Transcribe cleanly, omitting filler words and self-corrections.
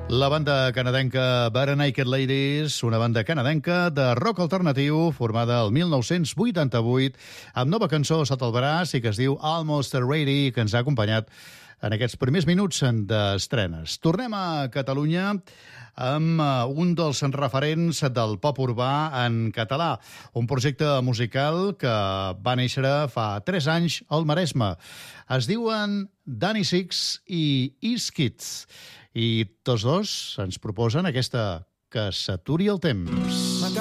La banda canadenca Bare Naked Ladies, una banda canadenca de rock alternatiu formada el 1988 amb nova cançó sota el braç i que es diu Almost Ready, que ens ha acompanyat en aquests primers minuts d'estrenes. Tornem a Catalunya amb un dels referents del pop urbà en català, un projecte musical que va néixer fa 3 anys al Maresme. Es diuen Danny Six i East Kids. I tots dos ens proposen aquesta Que s'aturi el temps.